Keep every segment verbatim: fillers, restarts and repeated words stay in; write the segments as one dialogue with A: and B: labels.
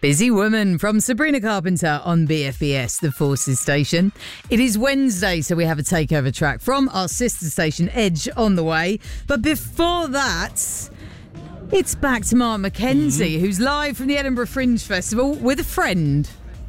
A: Busy Woman from Sabrina Carpenter on B F B S, the Forces station. It is Wednesday, so we have a takeover track from our sister station, Edge, on the way. But before that, it's back to Mark McKenzie, mm-hmm. who's live from the Edinburgh Fringe Festival with a friend.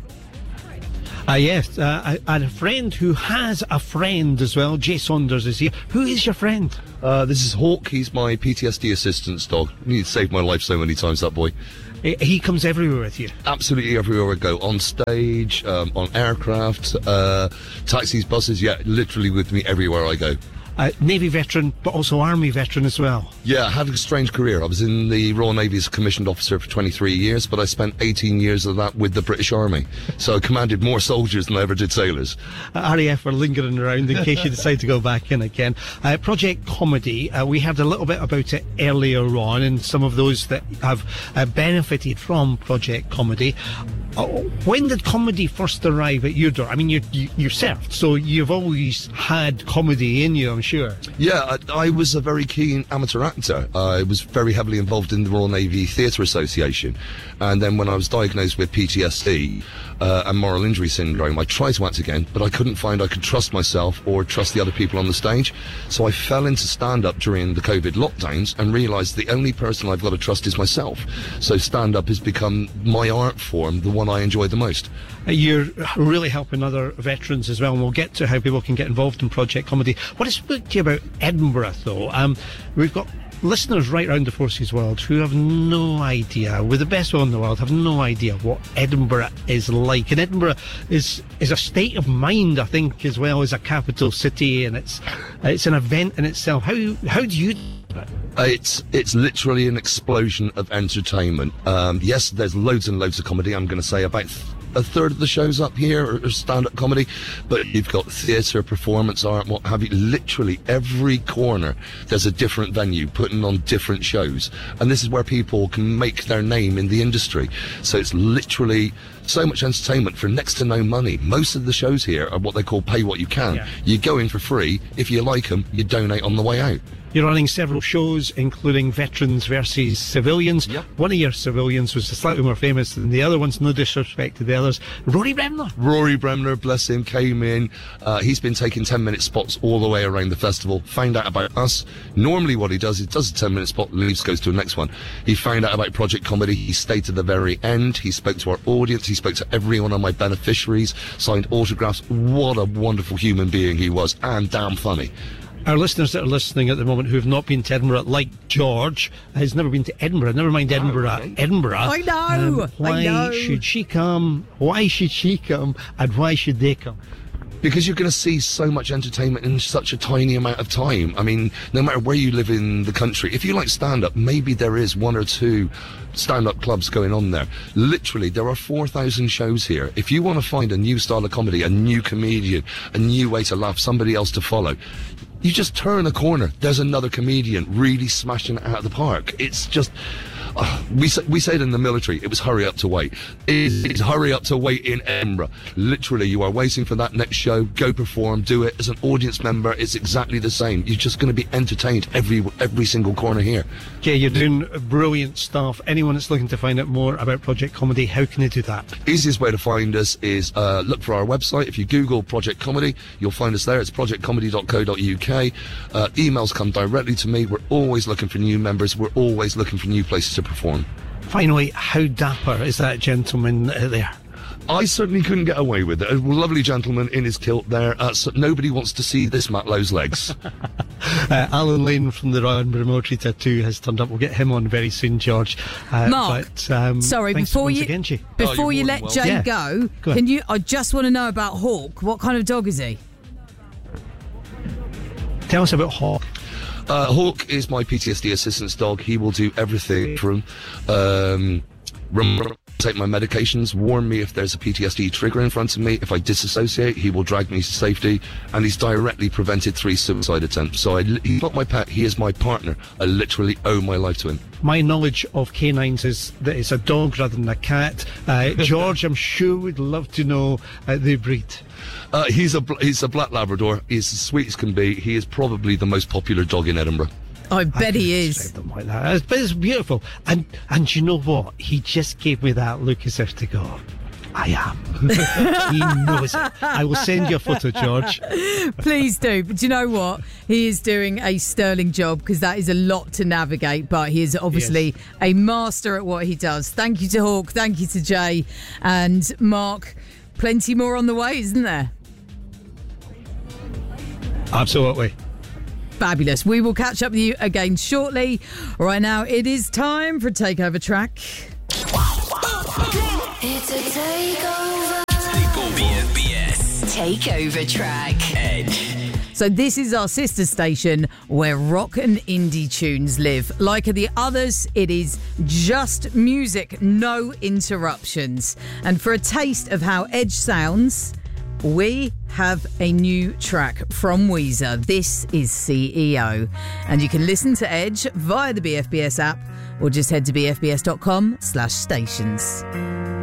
B: Uh, yes, uh, I, I had a friend who has a friend as well. Jay Saunders is here. Who is your friend?
C: Uh, this is Hawk. He's my P T S D assistance dog. He saved my life so many times, that boy.
B: He comes everywhere with you?
C: Absolutely everywhere I go. On stage, um, on aircraft, uh, taxis, buses, yeah, literally with me everywhere I go.
B: Uh, Navy veteran, but also Army veteran as well.
C: Yeah, I had a strange career. I was in the Royal Navy as a commissioned officer for twenty-three years, but I spent eighteen years of that with the British Army. So I commanded more soldiers than I ever did sailors.
B: Uh, R A F are lingering around in case you decide to go back in again. Uh, Project Comedy, uh, we heard a little bit about it earlier on, and some of those that have uh, benefited from Project Comedy. Uh, when did comedy first arrive at your door? I mean, you, you, you're served, so you've always had comedy in you, I'm sure.
C: Yeah, I, I was a very keen amateur actor. I was very heavily involved in the Royal Navy Theatre Association. And then when I was diagnosed with P T S D uh, and moral injury syndrome, I tried to act again, but I couldn't find I could trust myself or trust the other people on the stage. So I fell into stand-up during the COVID lockdowns and realised the only person I've got to trust is myself. So stand-up has become my art form, the one I enjoy the most.
B: You're really helping other veterans as well, and we'll get to how people can get involved in Project Comedy. What I spoke to you about Edinburgh, though, um, we've got listeners right around the Forces world who have no idea, with the best will in the world, have no idea what Edinburgh is like. And Edinburgh is is a state of mind, I think, as well as a capital city, and it's it's an event in itself. How how do you...
C: It's it's literally an explosion of entertainment. Um, yes, there's loads and loads of comedy. I'm going to say about th- a third of the shows up here are, are stand-up comedy, but you've got theatre, performance art, what have you. Literally every corner there's a different venue putting on different shows, and this is where people can make their name in the industry. So it's literally so much entertainment for next to no money. Most of the shows here are what they call pay what you can. Yeah. You go in for free. If you like them, you donate on the way out.
B: You're running several shows, including Veterans versus Civilians. Yep. One of your civilians was slightly more famous than the other ones, no disrespect to the others. Rory Bremner.
C: Rory Bremner, bless him, came in. Uh, he's been taking ten-minute spots all the way around the festival, found out about us. Normally what he does, he does a ten-minute spot, leaves, goes to the next one. He found out about Project Comedy. He stayed to the very end. He spoke to our audience. He spoke to every one of my beneficiaries, signed autographs. What a wonderful human being he was, and damn funny.
B: Our listeners that are listening at the moment who have not been to Edinburgh, like George, has never been to Edinburgh. Never mind Edinburgh. Oh, okay. Edinburgh.
A: I know.
B: Um, why
A: I know.
B: should she come? Why should she come? And why should they come?
C: Because you're going to see so much entertainment in such a tiny amount of time. I mean, no matter where you live in the country, if you like stand-up, maybe there is one or two stand-up clubs going on there. Literally, there are four thousand shows here. If you want to find a new style of comedy, a new comedian, a new way to laugh, somebody else to follow, you just turn a corner, there's another comedian really smashing it out of the park. It's just... Uh, we say, we say it in the military, it was hurry up to wait. It, it's hurry up to wait in Edinburgh. Literally, you are waiting for that next show, go perform, do it. As an audience member, it's exactly the same. You're just going to be entertained every every single corner here.
B: Okay, you're doing brilliant stuff. Anyone that's looking to find out more about Project Comedy, how can they do that?
C: Easiest way to find us is uh, look for our website. If you Google Project Comedy, you'll find us there. It's project comedy dot co dot uk. Uh, emails come directly to me. We're always looking for new members. We're always looking for new places to perform.
B: Finally, how dapper is that gentleman uh, there?
C: I certainly couldn't get away with it. A lovely gentleman in his kilt there. Uh, so nobody wants to see this Matt Lowe's legs.
B: uh, Alan Lane from the Royal Military Tattoo has turned up. We'll get him on very soon, George. Uh,
A: Mark,
B: but, um,
A: sorry, before you
B: again,
A: before
C: oh,
A: you let Jay
B: yeah.
A: go,
B: go
A: can you? I just want to know about Hawk. What kind of dog is he?
B: Tell us about Hawk.
C: Uh, Hawk is my P T S D assistance dog. He will do everything from um, rem- take my medications, warn me if there's a P T S D trigger in front of me. If I disassociate, he will drag me to safety, and he's directly prevented three suicide attempts. So I, he's not my pet, he is my partner. I literally owe my life to him.
B: My knowledge of canines is that it's a dog rather than a cat. Uh, George, I'm sure would love to know uh, the breed.
C: Uh, he's a he's a black Labrador. He's as sweet as can be. He is probably the most popular dog in Edinburgh.
A: I bet
B: I
A: he
B: couldn't
A: is.
B: describe them like that. It's, but it's beautiful. And and you know what? He just gave me that look as if to go, I am. He knows it. I will send you a photo, George.
A: Please do. But do you know what? He is doing a sterling job because that is a lot to navigate, but he is obviously
B: Yes.
A: a master at what he does. Thank you to Hawk. Thank you to Jay. And Mark, plenty more on the way, isn't there?
B: Absolutely.
A: Fabulous. We will catch up with you again shortly. Right now, it is time for a takeover track.
D: It's a takeover.
E: B F B S
D: Takeover track.
E: Edge.
A: So this is our sister station where rock and indie tunes live. Like the others, it is just music, no interruptions. And for a taste of how Edge sounds, we have a new track from Weezer. This is C E O. And you can listen to Edge via the B F B S app or just head to bfbs.com slash stations.